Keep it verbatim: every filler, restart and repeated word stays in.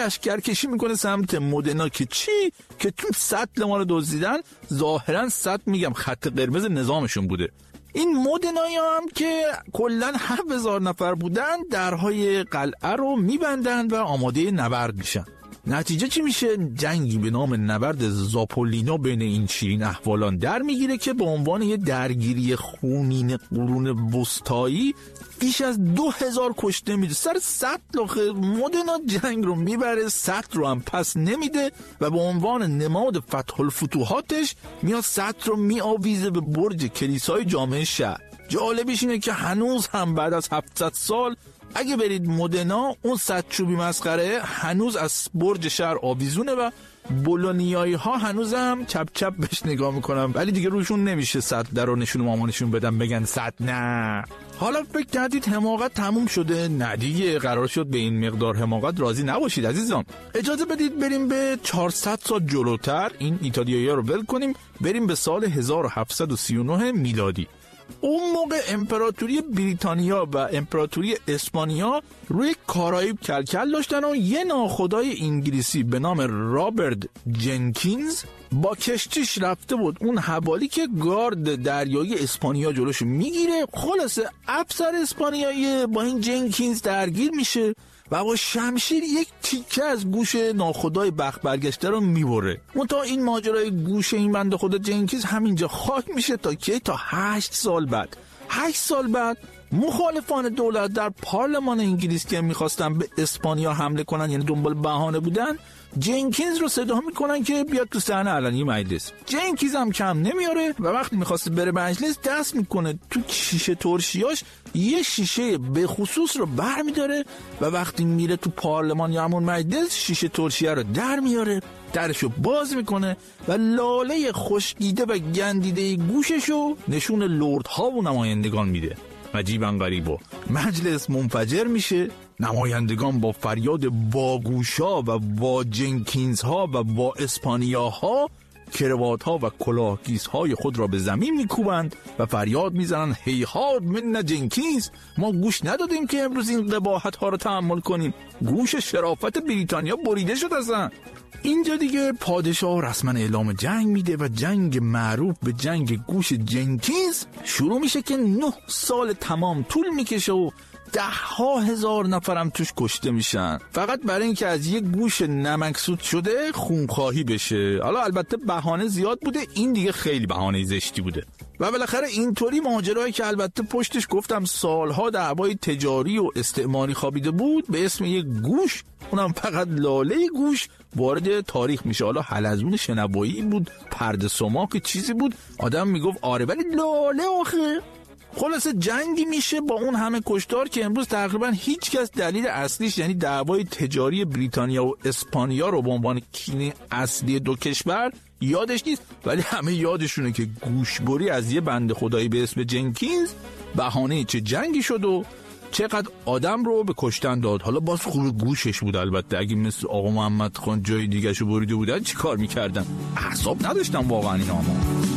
لشکرکشی میکنه سمت مودنا که چی؟ که تو سطل ما رو دزدیدن. ظاهرا سطل میگم خط قرمز نظامشون بوده. این مودنایی هم که کلن هفت هزار نفر بودن درهای قلعه رو میبندن و آماده نبرد میشن. نتیجه چی میشه؟ جنگی به نام نبرد زاپولینا بین این شیرین احوالان در میگیره که به عنوان یه درگیری خونین قرون وسطایی بیش از دو هزار کشته میده. سر سطل آخه مودنا جنگ رو میبره، سطل رو هم پس نمیده و به عنوان نماد فتح الفتوحاتش میاد سطل رو میآویزه به برج کلیسای جامع شهر. جالبیش اینه که هنوز هم بعد از هفتصد سال اگه برید مودنا، اون سد چوبی مسخره هنوز از برج شهر آویزونه و بولونیایی ها هنوز هم چپ چپ بهش نگاه میکنن، ولی دیگه روشون نمیشه سد در رو نشون مامانشون بدن بگن سد نه. حالا فکر کردید حماقت تموم شده؟ نه دیگه، قرار شد به این مقدار حماقت راضی نباشید عزیزان. اجازه بدید بریم به چهارصد سال جلوتر، این ایتالیایی‌ها رو ول کنیم، بریم به سال هزار و هفتصد و سی و نه میلادی. اون موقع امپراتوری بریتانیا و امپراتوری اسپانیا روی کارائیب کلکل داشتن و یه ناخدای انگلیسی به نام رابرت جنکینز با کشتیش رفته بود اون حوالی که گارد دریایی اسپانیا جلوش میگیره. خلاصه افسر اسپانیایی با این جنکینز درگیر میشه و با شمشیر یک تیکه از گوش ناخدای بخت برگشته رو میبره. منتها این ماجرای گوش این بنده خدا جنکینز همینجا خاک میشه تا کی؟ تا هشت سال بعد. هشت سال بعد مخالفان دولت در پارلمان انگلیس که میخواستن به اسپانیا حمله کنن، یعنی دنبال بهانه بودن، جنکینز رو صدا میکنن که بیاد تو صحنه علنی مجلس. جنکینز هم کم نمیاره و وقتی میخواسته بره مجلس دست میکنه تو شیشه ترشیاش، یه شیشه به خصوص رو بر میداره و وقتی میره تو پارلمان یا همون مجلس شیشه ترشیه رو در میاره، درشو باز میکنه و لاله خشکیده و گندیده گوششو نشون لردها و نمایندگان میده. عجیبا غریبا مجلس منفجر میشه، نمایندگان با فریاد واگوشا و وا جنکینز ها و وا اسپانیا ها کروات ها و کلاهگیس های خود را به زمین میکوبند و فریاد میزنن هیهات من جنکینز، ما گوش ندادیم که امروز این قباحت ها رو تحمل کنیم، گوش شرافت بریتانیا بریده شد اصلا. اینجا دیگه پادشاه رسما اعلام جنگ میده و جنگ معروف به جنگ گوش جنکینز شروع میشه که نه سال تمام طول میکشه و ده ها هزار نفرم توش کشته میشن، فقط برای اینکه از یک گوش نمکسود شده خونخواهی بشه. حالا البته بهانه زیاد بوده، این دیگه خیلی بهانه زشتی بوده و بالاخره اینطوری ماجرایی که البته پشتش گفتم سالها دعوای تجاری و استعماری خوابیده بود به اسم یک گوش، اونم فقط لاله گوش، وارد تاریخ میشه. حالا حلزون شنوایی بود، پرده سماک چیزی بود، آدم میگفت آره ولی لاله آخه. خلاصه جنگی میشه با اون همه کشتار که امروز تقریبا هیچ کس دلیل اصلیش، یعنی دعوای تجاری بریتانیا و اسپانیا رو به عنوان کینه اصلی دو کشور یادش نیست، ولی همه یادشونه که گوشبری از یه بنده خدایی به اسم جنکینز بهانه چه جنگی شد و چقدر آدم رو به کشتن داد. حالا باز خوب گوشش بود، البته اگه مثل آقا محمد خان جای دیگه شو بریده بودن چی کار میکردن؟ اعصاب نداشتن واقعا این آما.